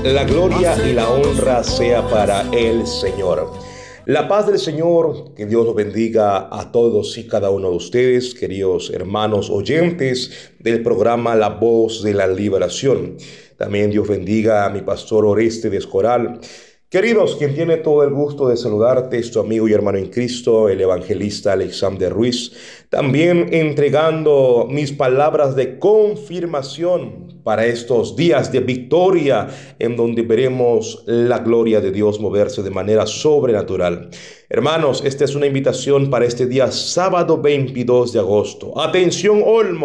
La gloria y la honra sea para el Señor. La paz del Señor, que Dios los bendiga a todos y cada uno de ustedes, queridos hermanos oyentes del programa La Voz de la Liberación. También Dios bendiga a mi pastor Oreste de Escoral. Queridos, quien tiene todo el gusto de saludarte es tu amigo y hermano en Cristo, el evangelista Alexander Ruiz, también entregando mis palabras de confirmación para estos días de victoria en donde veremos la gloria de Dios moverse de manera sobrenatural. Hermanos, esta es una invitación para este día sábado 22 de agosto. Atención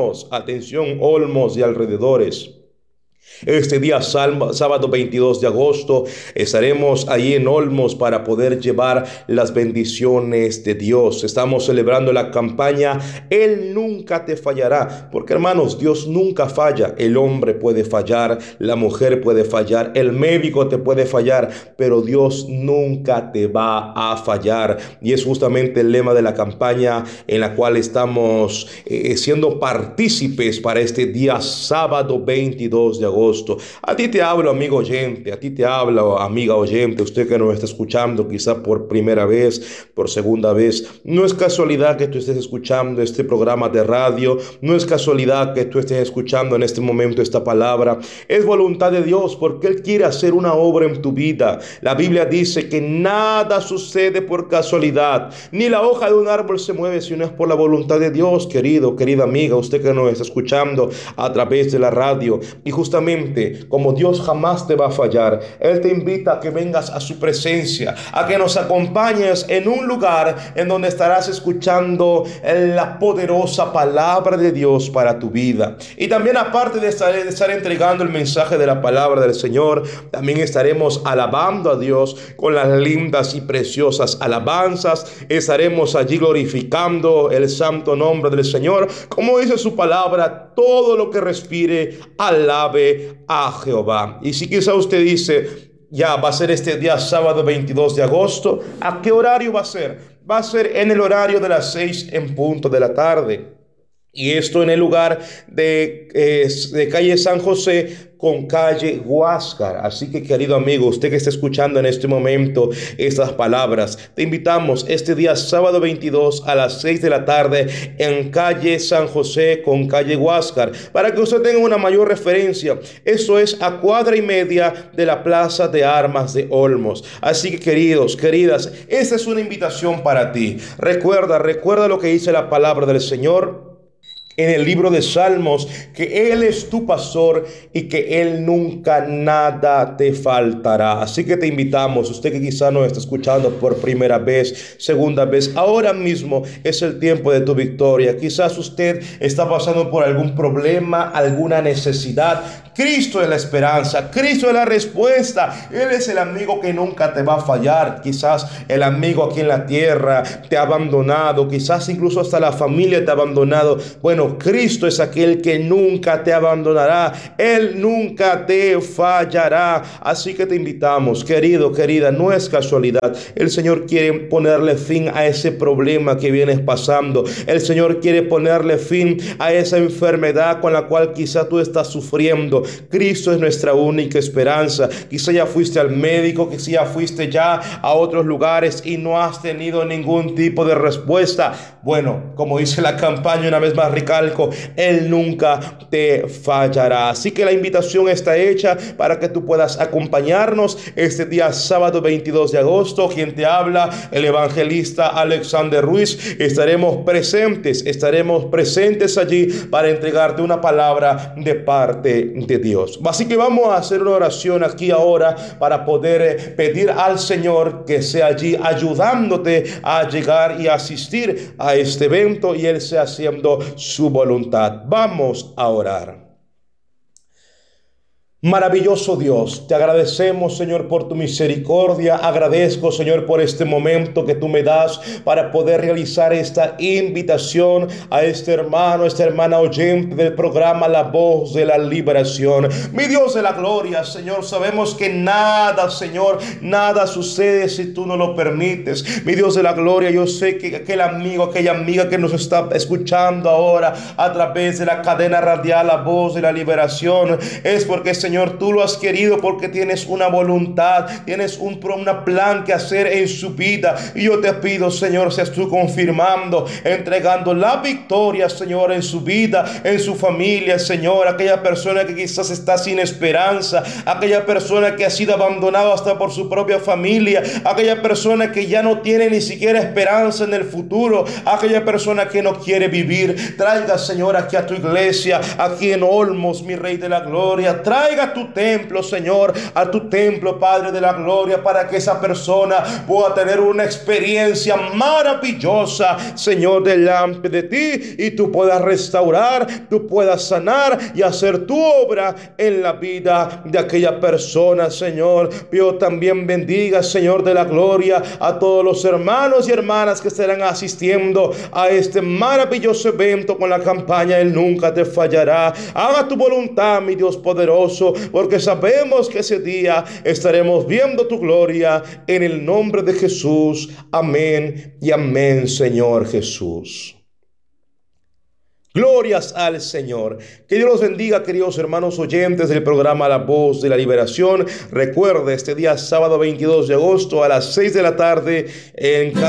Olmos y alrededores. Este día sábado 22 de agosto estaremos ahí en Olmos para poder llevar las bendiciones de Dios. Estamos celebrando la campaña Él nunca te fallará, porque hermanos, Dios nunca falla. El hombre puede fallar, la mujer puede fallar, el médico te puede fallar, pero Dios nunca te va a fallar. Y es justamente el lema de la campaña en la cual estamos siendo partícipes para este día sábado 22 de agosto. A ti te hablo, amigo oyente, a ti te hablo, amiga oyente, usted que nos está escuchando quizá por primera vez, por segunda vez. No es casualidad que tú estés escuchando este programa de radio, no es casualidad que tú estés escuchando en este momento esta palabra. Es voluntad de Dios porque Él quiere hacer una obra en tu vida. La Biblia dice que nada sucede por casualidad, ni la hoja de un árbol se mueve si no es por la voluntad de Dios, querida amiga, usted que nos está escuchando a través de la radio. Y justamente como Dios jamás te va a fallar, Él te invita a que vengas a su presencia, a que nos acompañes en un lugar en donde estarás escuchando la poderosa palabra de Dios para tu vida. Y también, aparte de estar entregando el mensaje de la palabra del Señor, también estaremos alabando a Dios con las lindas y preciosas alabanzas. Estaremos allí glorificando el santo nombre del Señor. Como dice su palabra, todo lo que respire, alabe a Jehová. Y si quizá usted dice, ya va a ser este día sábado 22 de agosto, ¿a qué horario va a ser? Va a ser en el horario de las 6 en punto de la tarde. Y esto en el lugar de calle San José con calle Huáscar. Así que, querido amigo, usted que está escuchando en este momento estas palabras, te invitamos este día sábado 22 a las 6 de la tarde en calle San José con calle Huáscar, para que usted tenga una mayor referencia. Eso es a cuadra y media de la Plaza de Armas de Olmos. Así que, queridos, queridas, esta es una invitación para ti. Recuerda lo que dice la palabra del Señor en el libro de Salmos, que Él es tu pastor y que Él nunca nada te faltará. Así que te invitamos, usted que quizá nos está escuchando por primera vez, segunda vez, ahora mismo es el tiempo de tu victoria. Quizás usted está pasando por algún problema, alguna necesidad. Cristo es la esperanza, Cristo es la respuesta. Él es el amigo que nunca te va a fallar. Quizás el amigo aquí en la tierra te ha abandonado, quizás incluso hasta la familia te ha abandonado. Bueno, Cristo es aquel que nunca te abandonará. Él nunca te fallará. Así que te invitamos, querido, querida, no es casualidad. El Señor quiere ponerle fin a ese problema que vienes pasando. El Señor quiere ponerle fin a esa enfermedad con la cual quizá tú estás sufriendo. Cristo es nuestra única esperanza. Quizá ya fuiste al médico, quizá ya fuiste ya a otros lugares y no has tenido ningún tipo de respuesta. Bueno, como dice la campaña, una vez más recalco, Él nunca te fallará. Así que la invitación está hecha para que tú puedas acompañarnos este día sábado 22 de agosto. Quien te habla, el evangelista Alexander Ruiz. Estaremos presentes allí para entregarte una palabra de parte de Dios. Así que vamos a hacer una oración aquí ahora para poder pedir al Señor que sea allí ayudándote a llegar y asistir a este evento y Él sea haciendo su voluntad. Vamos a orar. Maravilloso Dios, te agradecemos, Señor, por tu misericordia. Agradezco, Señor, por este momento que tú me das para poder realizar esta invitación a este hermano, esta hermana oyente del programa La Voz de la Liberación. Mi Dios de la gloria, Señor, sabemos que nada, Señor, nada sucede si tú no lo permites. Mi Dios de la gloria, yo sé que aquel amigo, aquella amiga que nos está escuchando ahora a través de la cadena radial La Voz de la Liberación es porque, Señor, Señor, tú lo has querido porque tienes una voluntad, tienes un plan que hacer en su vida. Y yo te pido, Señor, seas tú confirmando, entregando la victoria, Señor, en su vida, en su familia, Señor. Aquella persona que quizás está sin esperanza, aquella persona que ha sido abandonada hasta por su propia familia, aquella persona que ya no tiene ni siquiera esperanza en el futuro, aquella persona que no quiere vivir. Traiga, Señor, aquí a tu iglesia, aquí en Olmos, mi Rey de la Gloria. Traiga a tu templo, Señor, a tu templo, Padre de la Gloria, para que esa persona pueda tener una experiencia maravillosa, Señor, delante de ti, y tú puedas restaurar, tú puedas sanar y hacer tu obra en la vida de aquella persona, Señor. Yo también bendiga, Señor de la Gloria, a todos los hermanos y hermanas que estarán asistiendo a este maravilloso evento con la campaña Él nunca te fallará. Haga tu voluntad, mi Dios poderoso, porque sabemos que ese día estaremos viendo tu gloria, en el nombre de Jesús. Amén y amén, Señor Jesús. Glorias al Señor. Que Dios los bendiga, queridos hermanos oyentes del programa La Voz de la Liberación. Recuerde, este día sábado 22 de agosto a las 6 de la tarde en